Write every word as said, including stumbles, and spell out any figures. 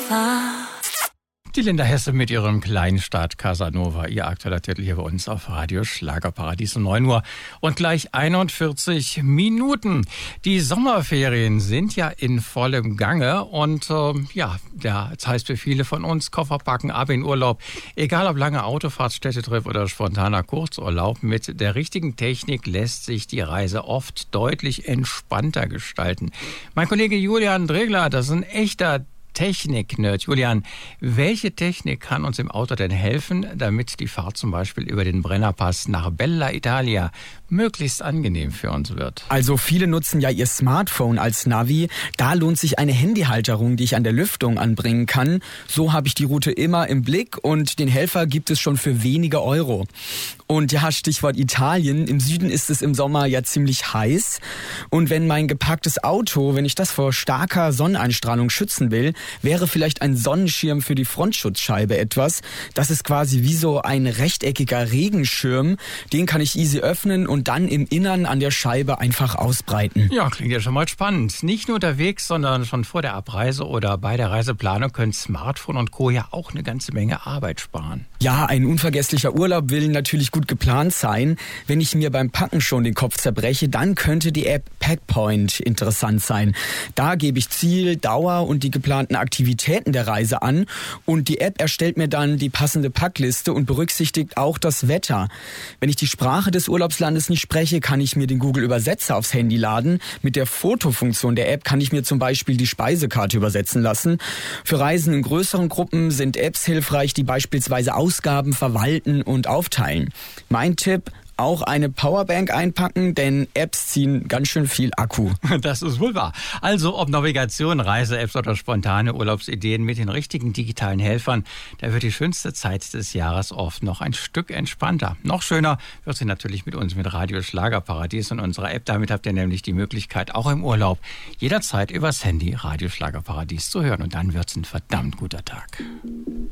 Nova. Die Linda Hesse mit ihrem Kleinstadt Casanova, ihr aktueller Titel hier bei uns auf Radio Schlagerparadies um neun Uhr und gleich einundvierzig Minuten. Die Sommerferien sind ja in vollem Gange und äh, ja, das heißt für viele von uns Koffer packen, ab in Urlaub. Egal ob lange Autofahrt, Städtetrip oder spontaner Kurzurlaub, mit der richtigen Technik lässt sich die Reise oft deutlich entspannter gestalten. Mein Kollege Julian Dregler, das ist ein echter Technik-Nerd. Julian, welche Technik kann uns im Auto denn helfen, damit die Fahrt zum Beispiel über den Brennerpass nach Bella Italia möglichst angenehm für uns wird? Also viele nutzen ja ihr Smartphone als Navi. Da lohnt sich eine Handyhalterung, die ich an der Lüftung anbringen kann. So habe ich die Route immer im Blick und den Helfer gibt es schon für wenige Euro. Und ja, Stichwort Italien. Im Süden ist es im Sommer ja ziemlich heiß. Und wenn mein geparktes Auto, wenn ich das vor starker Sonneneinstrahlung schützen will, wäre vielleicht ein Sonnenschirm für die Frontschutzscheibe etwas. Das ist quasi wie so ein rechteckiger Regenschirm. Den kann ich easy öffnen und dann im Innern an der Scheibe einfach ausbreiten. Ja, klingt ja schon mal spannend. Nicht nur unterwegs, sondern schon vor der Abreise oder bei der Reiseplanung können Smartphone und Co. ja auch eine ganze Menge Arbeit sparen. Ja, ein unvergesslicher Urlaub will natürlich gut geplant sein. Wenn ich mir beim Packen schon den Kopf zerbreche, dann könnte die App Packpoint interessant sein. Da gebe ich Ziel, Dauer und die geplanten Aktivitäten der Reise an und die App erstellt mir dann die passende Packliste und berücksichtigt auch das Wetter. Wenn ich die Sprache des Urlaubslandes nicht spreche, kann ich mir den Google-Übersetzer aufs Handy laden. Mit der Fotofunktion der App kann ich mir zum Beispiel die Speisekarte übersetzen lassen. Für Reisen in größeren Gruppen sind Apps hilfreich, die beispielsweise Ausgaben verwalten und aufteilen. Mein Tipp: auch eine Powerbank einpacken, denn Apps ziehen ganz schön viel Akku. Das ist wohl wahr. Also ob Navigation, Reise-Apps oder spontane Urlaubsideen mit den richtigen digitalen Helfern, da wird die schönste Zeit des Jahres oft noch ein Stück entspannter. Noch schöner wird sie natürlich mit uns, mit Radio Schlagerparadies und unserer App. Damit habt ihr nämlich die Möglichkeit, auch im Urlaub jederzeit übers Handy Radio Schlagerparadies zu hören. Und dann wird's ein verdammt guter Tag.